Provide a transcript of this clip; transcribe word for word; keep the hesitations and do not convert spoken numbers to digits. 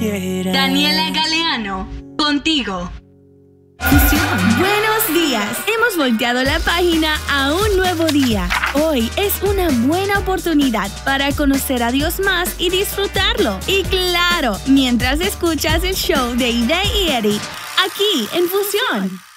quiera. Daniela Galeano, contigo. Fusión. Buenos días. Hemos volteado la página a un nuevo día. Hoy es una buena oportunidad para conocer a Dios más y disfrutarlo. Y claro, mientras escuchas el show de Ide y Eddie, aquí en Fusión.